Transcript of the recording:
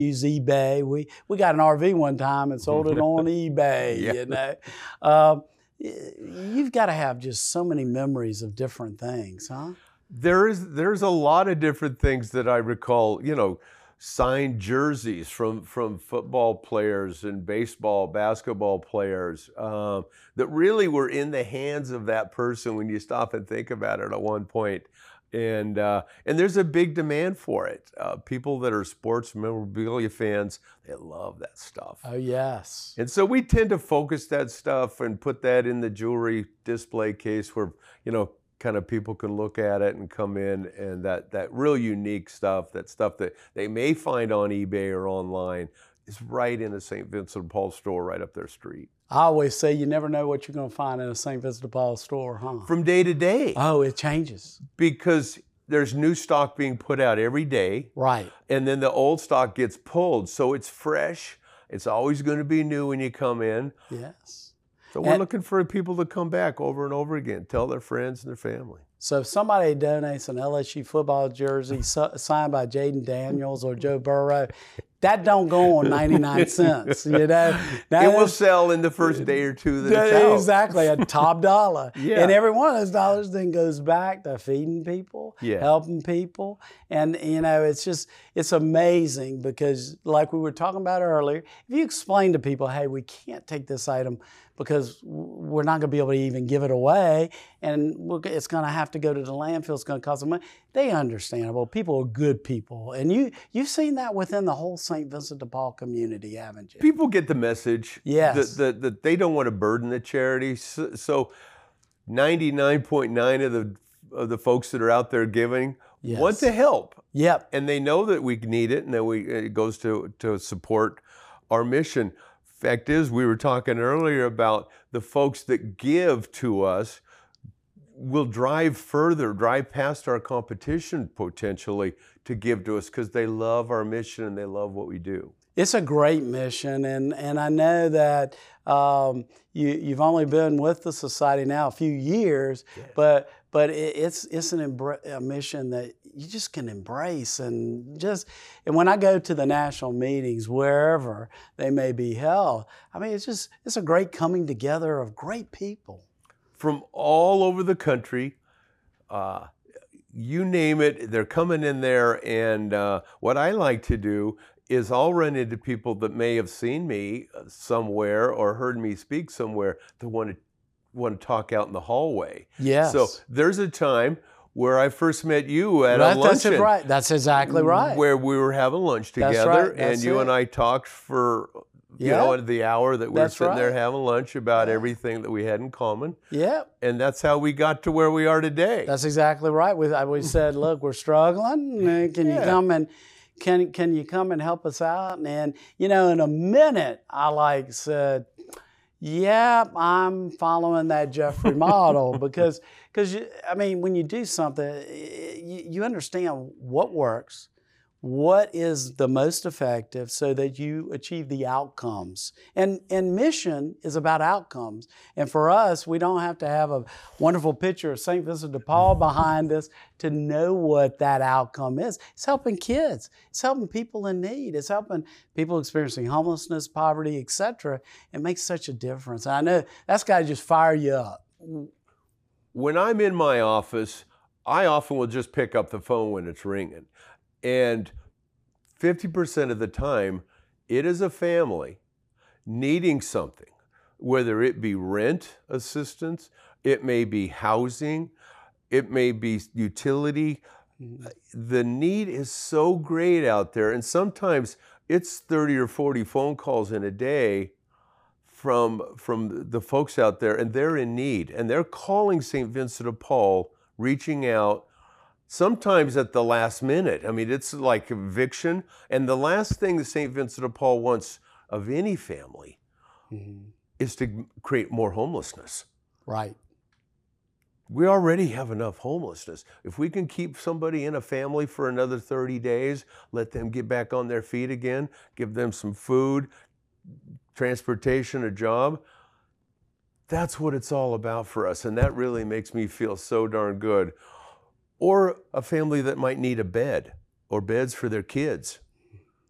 use eBay. We got an RV one time and sold it on eBay, Yeah. you know. You've got to have just so many memories of different things, huh? There's a lot of different things that I recall, you know, signed jerseys from football players and baseball, basketball players that really were in the hands of that person when you stop and think about it at one point. And there's a big demand for it. People that are sports memorabilia fans, they love that stuff. Oh, yes. And so we tend to focus that stuff and put that in the jewelry display case where, you know, kind of people can look at it and come in, and that real unique stuff, that stuff that they may find on eBay or online, is right in a St. Vincent de Paul store right up their street. I always say you never know what you're going to find in a St. Vincent de Paul store, huh? From day to day. Oh, it changes. Because there's new stock being put out every day. Right. And then the old stock gets pulled. So it's fresh. It's always going to be new when you come in. Yes. So we're looking for people to come back over and over again, tell their friends and their family. So if somebody donates an LSU football jersey signed by Jaden Daniels or Joe Burrow, that don't go on 99 cents, you know. It will sell in the first day or two that it's out. Exactly, a top dollar. Yeah. And every one of those dollars then goes back to feeding people, helping people. And, you know, it's amazing because like we were talking about earlier, if you explain to people, hey, we can't take this item because we're not going to be able to even give it away, and it's going to have to go to the landfill, it's going to cost them money. They understand. Well, people are good people. And you've seen that within the whole St. Vincent de Paul community, haven't you? People get the message that they don't want to burden the charity. So 99.9 of the folks that are out there giving want to help. Yep. And they know that we need it, and that it goes to support our mission. Fact is, we were talking earlier about the folks that give to us will drive past our competition potentially to give to us because they love our mission and they love what we do. It's a great mission, and I know that you've only been with the society now a few years, but it's a mission that you just can embrace, and when I go to the national meetings, wherever they may be held, I mean, it's a great coming together of great people from all over the country. You name it, they're coming in there, and what I like to do is I'll run into people that may have seen me somewhere or heard me speak somewhere that want to talk out in the hallway. Yes. So there's a time where I first met you at a luncheon. That's right. That's exactly right. Where we were having lunch together, that's right. And you and I talked for you know, the hour that we were sitting there having lunch about everything that we had in common. Yeah. And that's how we got to where we are today. That's exactly right. We said, look, we're struggling. Can you come and can you come and help us out? And you know, in a minute, I said, yeah, I'm following that Jeffrey model because I mean, when you do something, you understand what works, what is the most effective so that you achieve the outcomes. And mission is about outcomes. And for us, we don't have to have a wonderful picture of St. Vincent de Paul behind us to know what that outcome is. It's helping kids. It's helping people in need. It's helping people experiencing homelessness, poverty, etc. It makes such a difference. And I know that's got to just fire you up. When I'm in my office, I often will just pick up the phone when it's ringing. And 50% of the time, it is a family needing something, whether it be rent assistance, it may be housing, it may be utility. The need is so great out there. And sometimes it's 30 or 40 phone calls in a day from the folks out there, and they're in need. And they're calling St. Vincent de Paul, reaching out, sometimes at the last minute. I mean, it's like eviction. And the last thing that St. Vincent de Paul wants of any family is to create more homelessness. Right. We already have enough homelessness. If we can keep somebody in a family for another 30 days, let them get back on their feet again, give them some food, transportation, a job, that's what it's all about for us. And that really makes me feel so darn good. Or a family that might need a bed or beds for their kids.